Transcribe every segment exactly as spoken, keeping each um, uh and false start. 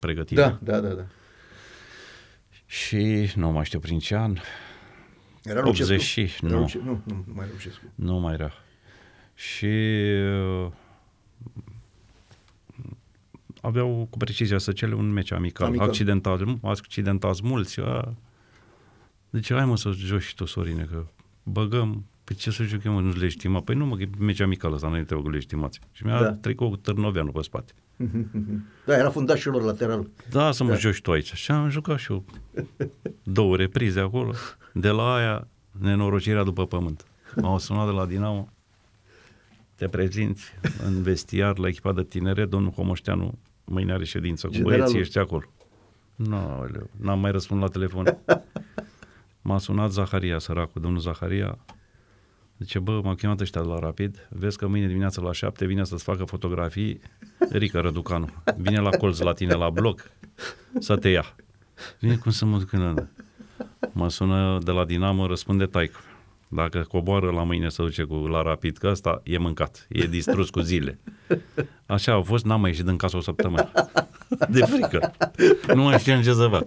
pregătire. Da, da, da, da. Și nu mai știu prin ce an. Era optzeci și era nu. Lucescu? Nu, nu, nu mai era Lucescu. Nu mai era. Și uh, aveau cu precizia să cele un meci amical. Amical. Accidental, accidentați mulți. A... Deci hai mă să joci și tu, Sorine, că băgăm. Păi ce să jucăm, mă, nu le estima? Păi nu mă, că e meci amical ăsta, nu trebuie că le estimați. Și mi-a Da. tricou cu Târnoveanu pe spate. Da, era fundașilor lateral. Da, să mă Da. joci tu aici. Și am jucat și eu două reprize acolo. De la aia, nenorocirea după pământ. M-au sunat de la Dinamo. Te prezinți în vestiar la echipa de tineret, domnul Homoșteanu mâine are ședință cu Generalul. băieții ăștia acolo. Nu, n-am mai răspuns la telefon. M-a sunat Zaharia, săracul, domnul Zaharia. Zice, bă, m-au chemat ăștia de la Rapid, vezi că mâine dimineața la șapte vine să-ți facă fotografii Rică Răducanu. Vine la colț la tine la bloc să te ia. Vine cum să mă duc în ăla. Mă sună de la Dinamo, răspunde taică. Dacă coboară la mâine să duce cu la Rapid, că ăsta e mâncat, e distrus cu zile. Așa a fost, n-am mai ieșit din casă o săptămână. De frică. Nu mai știam ce să fac.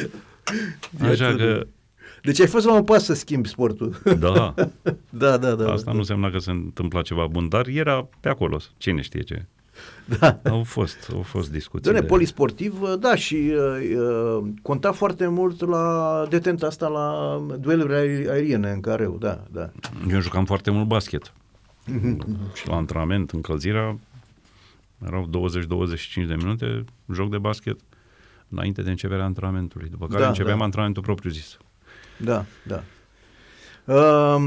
Așa că... Deci ai fost la un pas să schimbi sportul. Da. Da, da, da. Asta nu însemna că se întâmpla ceva bun, dar era pe acolo, cine știe ce. Da. Au fost, au fost discuții. Doamne, de... polisportiv, da, și uh, uh, conta foarte mult la detenta asta, la dueluri aeriene în careu, da, da. Eu jucam foarte mult basket. Și la antrenament, încălzirea, erau douăzeci douăzeci și cinci de minute, joc de basket, înainte de începerea antrenamentului, după care Da, începeam da. antrenamentul propriu-zis. Da, da. Uh,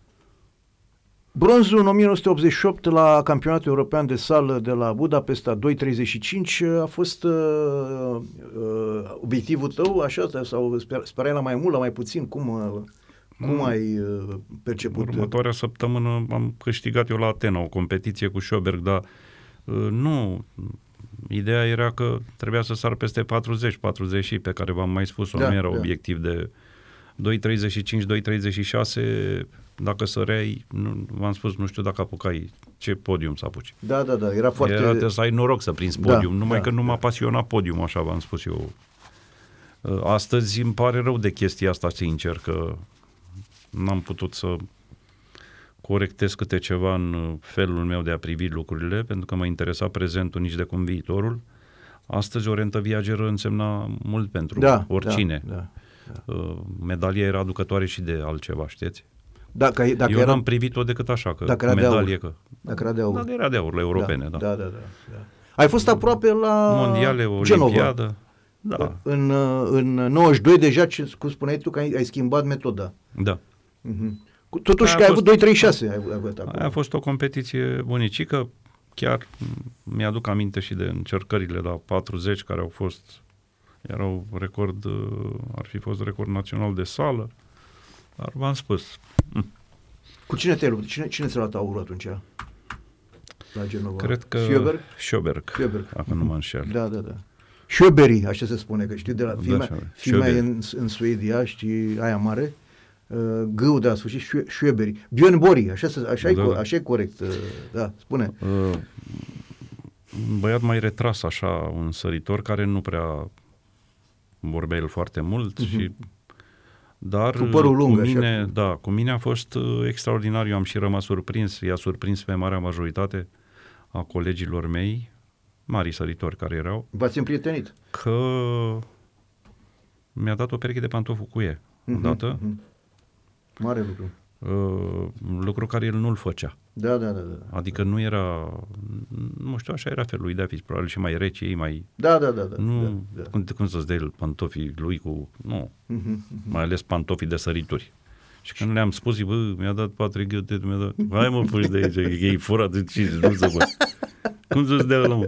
bronzul în o mie nouă sute optzeci și opt la campionatul european de sală de la Budapesta doi treizeci și cinci a fost uh, uh, obiectivul tău, așa, sau sper, sperai la mai mult, la mai puțin? Cum, uh, cum Mm. ai uh, perceput? Următoarea săptămână am câștigat eu la Atena o competiție cu Șoberg, dar uh, nu, ideea era că trebuia să sar peste patruzeci, patruzeci și pe care v-am mai spus-o, Da, nu era da. obiectiv de doi treizeci și cinci, doi treizeci și șase, dacă săreai, nu, v-am spus, nu știu dacă apucai, ce podium să apuci. Da, da, da, era foarte... Era trebuie să ai noroc să prinzi Da, podium, numai da, că nu m-a da. pasionat podium, așa v-am spus eu. Astăzi îmi pare rău de chestia asta, sincer, că n-am putut să corectez câte ceva în felul meu de a privi lucrurile, pentru că mă interesa prezentul, nici de cum viitorul. Astăzi o rentă viageră însemna mult pentru Da, oricine. Da, da. Uh, Medalia era aducătoare și de altceva, știți? Dacă, dacă Eu era, n-am privit-o decât așa, că Dacă era de medalie, aur. că... dacă era de aur. Dacă era de aur, la europene, da. Da, da, da, da. Ai fost aproape la Mondiale, Genova. olimpiadă, da, În, uh, în nouăzeci și doi deja, ce, cum spuneai tu, că ai, ai schimbat metoda. da. Uh-huh. Totuși Aia că a ai fost- avut doi treizeci și șase. Ai, ai avut acolo. Aia a fost o competiție bunicică, chiar mi-aduc aminte și de încercările la patruzeci care au fost, erau record, uh, ar fi fost record național de sală, dar v-am spus, Cu cine te-ai luptat? Cine, cine ți-a luat aurul atunci? La Genova? cred că Schöberg? Schöberg, Schöberg. dacă nu mă înșel. Da, da, da. Schöberi, așa se spune, că știi, de la Da, filmea, Schöberi. filmea e Schöberi. în, în Suedia, știi, aia mare, uh, G-ul de la sfârșit, Schö- Schöberi. Björn Borg, așa, se- așa, Da, e, co- da. așa e corect, uh, da, spune. Uh, un băiat mai retras așa, un săritor care nu prea vorbea el foarte mult, Mhm. și dar Cu părul lung, cu așa. mine, da, cu mine a fost uh, extraordinar, eu am și rămas surprins, i-a surprins pe marea majoritate a colegilor mei, mari săritori care erau, V-ați împrietenit. că mi-a dat o pereche de pantofi cu cuie Mhm, odată, mhm. Mare lucru. uh, lucru care el nu-l făcea. Da, da, da, da. Adică nu era, nu știu, așa era felul lui de a fi, probabil și mai rece, ei mai, Da, da, da, da. nu, da, da. cum, cum să-ți dai el pantofii lui cu, nu, Mhm, mhm. mai ales pantofii de sărituri. Și când le-am spus, zic, bă, mi-a dat Patrick Ghiotet, mi-a dat, hai mă, fugi de aici, că e furat de cinci, nu se poate. Cum să-ți dea ăla, mă?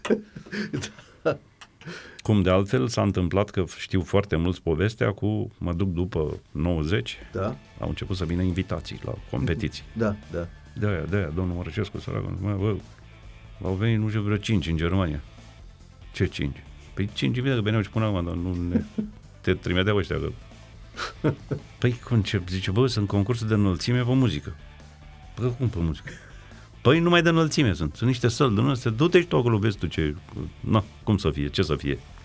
Cum de altfel s-a întâmplat, că știu foarte mulți povestea cu, mă duc după nouăzeci, Da, au început să vină invitații la competiții. da, da. De-aia, de-aia, domnul Mărăcescu, săracul, mă, bă, au venit, nu știu, vreo cinci în Germania. Ce cinci? Păi cinci invitați, că veneau și până acum, dar nu ne... Te trimiteau ăștia, că... Păi concept, zice, bă, sunt concursuri de înălțime pe muzică. Păi cum pe muzică? Păi numai de înălțime sunt, sunt niște săli din astea, du-te și tu acolo, vezi tu ce... Na, cum să fie, ce să fie?